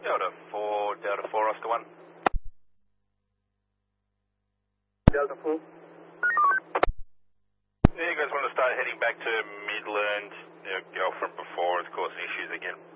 Delta 4, Oscar 1. Delta 4. Yeah, you guys want to start heading back to Midland? Your girlfriend before is causing issues again.